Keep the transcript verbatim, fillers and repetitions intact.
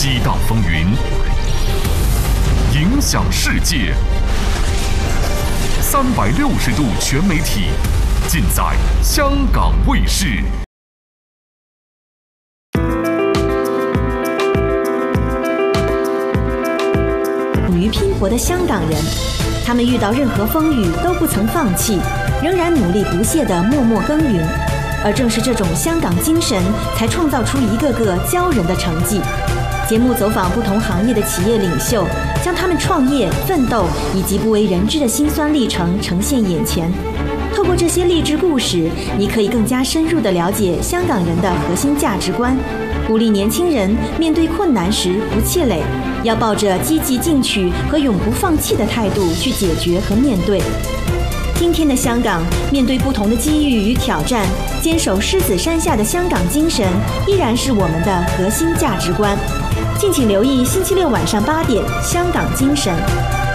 激荡风云，影响世界。三百六十度全媒体，尽在香港卫视。 勇于拼搏的香港人，他们遇到任何风雨都不曾放弃，仍然努力不懈地默默耕耘。而正是这种香港精神，才创造出一个个骄人的成绩。节目走访不同行业的企业领袖，将他们创业、奋斗以及不为人知的辛酸历程呈现眼前。透过这些励志故事，你可以更加深入地了解香港人的核心价值观，鼓励年轻人面对困难时不气馁，要抱着积极进取和永不放弃的态度去解决和面对。今天的香港，面对不同的机遇与挑战，坚守狮子山下的香港精神，依然是我们的核心价值观。敬请留意星期六晚上八点，《香港精神》。